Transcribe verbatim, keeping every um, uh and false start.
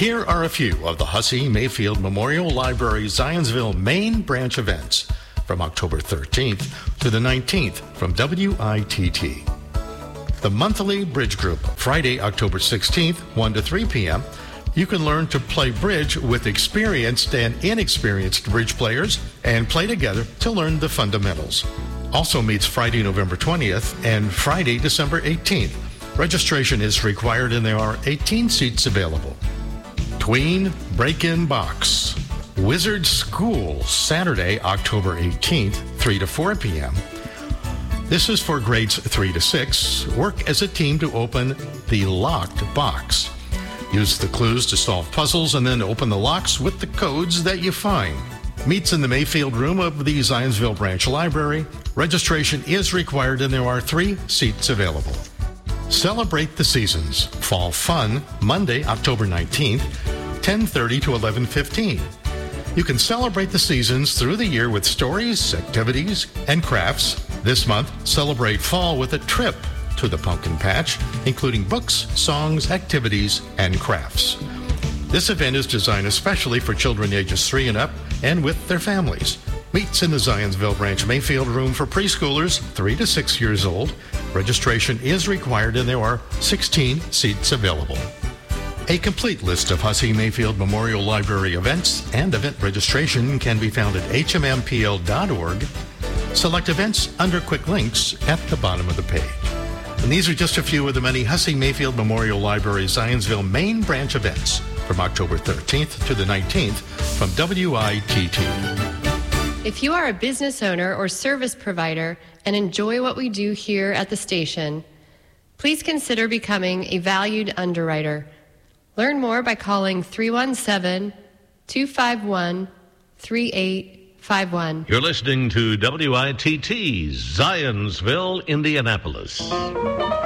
Here are a few of the Hussey Mayfield Memorial Library Zionsville main branch events from October thirteenth to the nineteenth from W I T T. The monthly bridge group, Friday, October sixteenth, one to three p.m. You can learn to play bridge with experienced and inexperienced bridge players and play together to learn the fundamentals. Also meets Friday, November twentieth and Friday, December eighteenth. Registration is required and there are eighteen seats available. Tween Break-In Box. Wizard School, Saturday, October eighteenth, three to four p.m. This is for grades three to six. Work as a team to open the locked box. Use the clues to solve puzzles and then open the locks with the codes that you find. Meets in the Mayfield room of the Zionsville Branch Library. Registration is required and there are three seats available. Celebrate the Seasons. Fall Fun, Monday, October nineteenth, ten thirty to eleven fifteen. You can celebrate the seasons through the year with stories, activities, and crafts. This month, celebrate fall with a trip to the pumpkin patch, including books, songs, activities, and crafts. This event is designed especially for children ages three and up and with their families. Meets in the Zionsville Branch Mayfield room for preschoolers three to six years old. Registration is required and there are sixteen seats available. A complete list of Hussey Mayfield Memorial Library events and event registration can be found at h m m p l dot org. Select events under quick links at the bottom of the page. And these are just a few of the many Hussey Mayfield Memorial Library Zionsville main branch events from October thirteenth to the nineteenth from W I T T. If you are a business owner or service provider and enjoy what we do here at the station, please consider becoming a valued underwriter. Learn more by calling three one seven, two five one, three eight five one. You're listening to W I T T, Zionsville, Indianapolis.